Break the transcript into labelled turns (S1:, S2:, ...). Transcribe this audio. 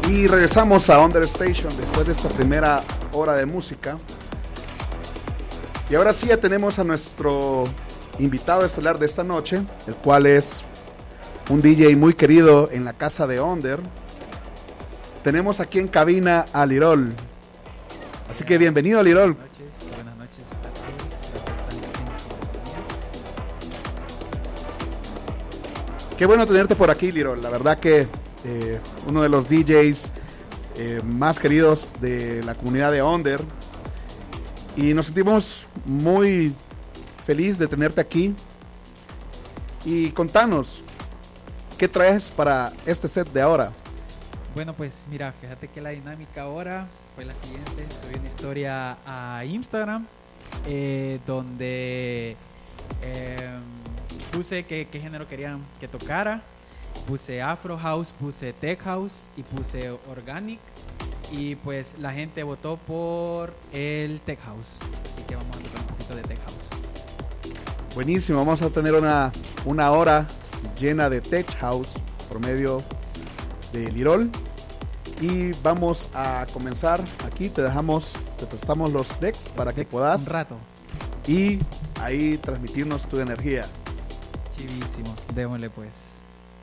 S1: Y regresamos a Under Station después de esta primera hora de música. Y ahora sí ya tenemos a nuestro invitado estelar de esta noche, el cual es un DJ muy querido en la casa de Under. Tenemos aquí en cabina a Lirol. Así que bienvenido, Lirol.
S2: Buenas noches a todos.
S1: Qué bueno tenerte por aquí, Lirol. La verdad que uno de los DJs más queridos de la comunidad de Under. Y nos sentimos muy feliz de tenerte aquí. Y contanos, ¿qué traes para este set de ahora?
S2: Bueno, pues mira, fíjate que la dinámica ahora fue la siguiente. Subí una historia a Instagram donde puse qué género querían que tocara. Puse Afro House, puse Tech House y puse Organic. Y pues la gente votó por el Tech House. Así que vamos a tocar un poquito de Tech House.
S1: Buenísimo, vamos a tener una hora llena de Tech House por medio de Lirol. Y vamos a comenzar aquí, te prestamos los decks para que puedas
S2: un rato
S1: y ahí transmitirnos tu energía.
S2: Chivísimo, démosle pues.